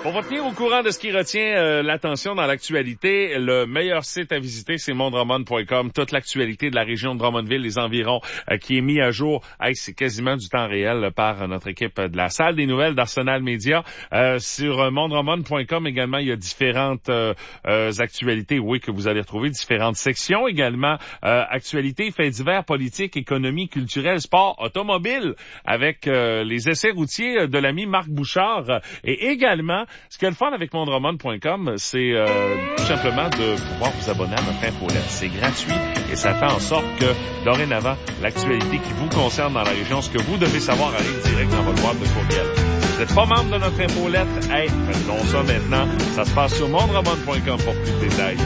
Pour vous tenir au courant de ce qui retient l'attention dans l'actualité, le meilleur site à visiter, c'est mondroman.com. Toute l'actualité de la région de Drummondville, les environs, qui est mis à jour. C'est quasiment du temps réel par notre équipe de la salle des nouvelles d'Arsenal Média. Sur mondroman.com également, il y a différentes actualités, oui, que vous allez retrouver, différentes sections également. Actualités, faits divers, politique, économie, culturelle, sport, automobile, avec les essais routiers de l'ami Marc Bouchard. Et également, ce qui est le fun avec mondroman.com, c'est tout simplement de pouvoir vous abonner à notre infolette. C'est gratuit et ça fait en sorte que, dorénavant, l'actualité qui vous concerne dans la région, ce que vous devez savoir arrive direct dans votre boîte de courriel. Vous n'êtes pas membre de notre infolette? Faites donc ça maintenant. Ça se passe sur mondroman.com pour plus de détails.